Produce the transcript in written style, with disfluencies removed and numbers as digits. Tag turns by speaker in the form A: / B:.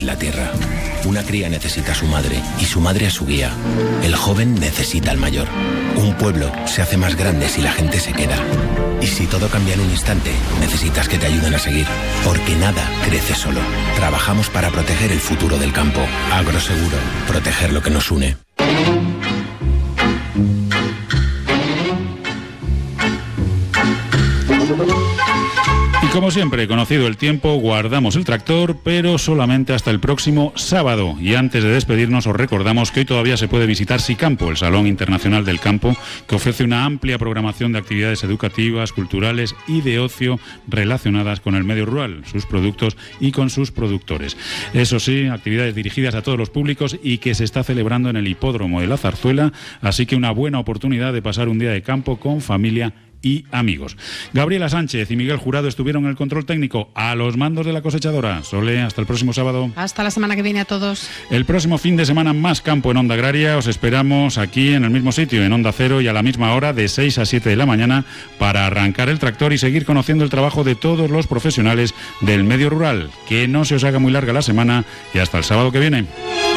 A: La tierra. Una cría necesita a su madre y su madre a su guía. El joven necesita al mayor. Un pueblo se hace más grande si la gente se queda. Y si todo cambia en un instante, necesitas que te ayuden a seguir. Porque nada crece solo. Trabajamos para proteger el futuro del campo. Agroseguro. Proteger lo que nos une.
B: Y como siempre, conocido el tiempo, guardamos el tractor, pero solamente hasta el próximo sábado. Y antes de despedirnos, os recordamos que hoy todavía se puede visitar SICampo, el Salón Internacional del Campo, que ofrece una amplia programación de actividades educativas, culturales y de ocio relacionadas con el medio rural, sus productos y con sus productores. Eso sí, actividades dirigidas a todos los públicos y que se está celebrando en el Hipódromo de la Zarzuela, así que una buena oportunidad de pasar un día de campo con familia y amigos. Gabriela Sánchez y Miguel Jurado estuvieron en el control técnico a los mandos de la cosechadora. Sole, hasta el próximo sábado.
C: Hasta la semana que viene a todos.
B: El próximo fin de semana más campo en Onda Agraria. Os esperamos aquí en el mismo sitio, en Onda Cero, y a la misma hora, de 6 a 7 de la mañana, para arrancar el tractor y seguir conociendo el trabajo de todos los profesionales del medio rural. Que no se os haga muy larga la semana y hasta el sábado que viene.